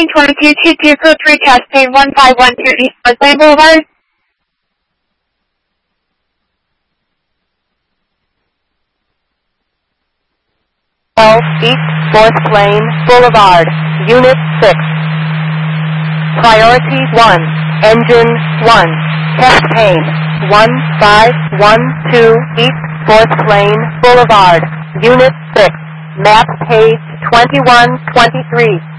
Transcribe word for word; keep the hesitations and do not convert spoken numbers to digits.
Boeing twenty-two two two code three Cascade one five one two East Westland Boulevard. twelve East fourth Lane Boulevard, Unit six. Priority one, Engine one, Cascade one five one two East fourth Lane Boulevard, Unit six, map page twenty-one twenty-three.